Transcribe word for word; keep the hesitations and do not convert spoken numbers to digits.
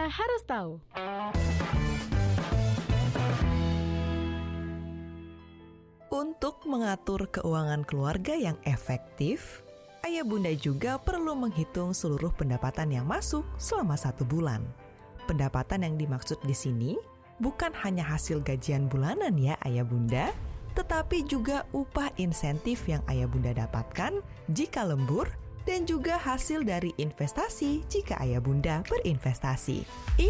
Bunda harus tahu. Untuk mengatur keuangan keluarga yang efektif, ayah bunda juga perlu menghitung seluruh pendapatan yang masuk selama satu bulan. Pendapatan yang dimaksud di sini bukan hanya hasil gajian bulanan ya ayah bunda, tetapi juga upah insentif yang ayah bunda dapatkan jika lembur dan juga hasil dari investasi jika ayah bunda berinvestasi.